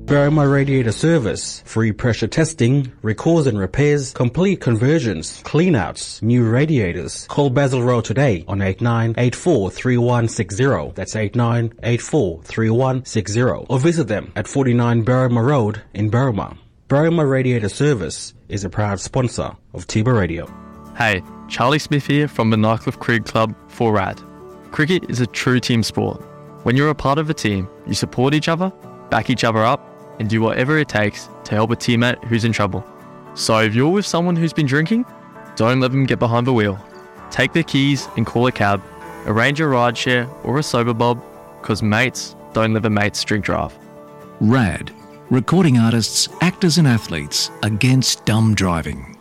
Berrima Radiator Service. Free pressure testing, recalls and repairs, complete conversions, cleanouts, new radiators. Call Basil Road today on 89843160. That's 89843160. Or visit them at 49 Berrima Road in Berrima. Berrima Radiator Service is a proud sponsor of Tiba Radio. Hey, Charlie Smith here from the Nycliffe Cricket Club for RAD. Cricket is a true team sport. When you're a part of a team, you support each other, back each other up, and do whatever it takes to help a teammate who's in trouble. So if you're with someone who's been drinking, don't let them get behind the wheel. Take their keys and call a cab, arrange a ride share or a sober bob, because mates don't let their mates drink drive. RAD, recording artists, actors and athletes against dumb driving.